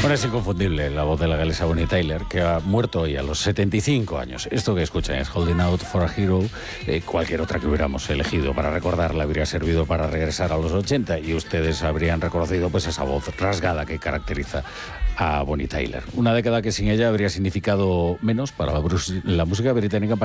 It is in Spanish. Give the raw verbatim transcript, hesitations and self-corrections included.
Bueno, es inconfundible la voz de la galesa Bonnie Tyler, que ha muerto hoy a los setenta y cinco años. Esto que escuchan es Holding Out for a Hero. Eh, cualquier otra que hubiéramos elegido para recordarla habría servido para regresar a los ochenta y ustedes habrían reconocido pues esa voz rasgada que caracteriza a Bonnie Tyler. Una década que sin ella habría significado menos para la, la música británica.